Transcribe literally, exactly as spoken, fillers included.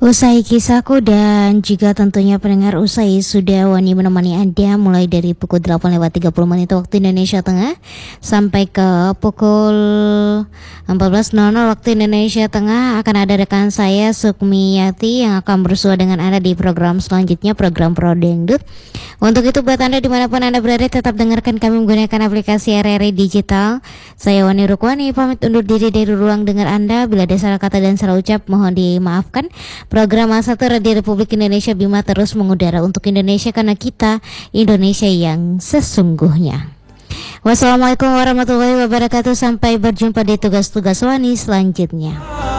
Usai kisahku dan juga tentunya pendengar usai sudah Wani menemani Anda mulai dari pukul delapan lewat tiga puluh menit waktu Indonesia Tengah sampai ke pukul empat belas nol nol waktu Indonesia Tengah akan ada rekan saya Sukmiyati yang akan bersua dengan Anda di program selanjutnya, program Pro Dangdut. Untuk itu buat Anda dimanapun Anda berada tetap dengarkan kami menggunakan aplikasi R R I Digital. Saya Wani Rukwani pamit undur diri dari ruang dengar Anda. Bila ada salah kata dan salah ucap mohon dimaafkan. Program A satu Radio Republik Indonesia Bima terus mengudara untuk Indonesia karena kita Indonesia yang sesungguhnya. Wassalamualaikum warahmatullahi wabarakatuh. Sampai berjumpa di tugas-tugas Wani selanjutnya.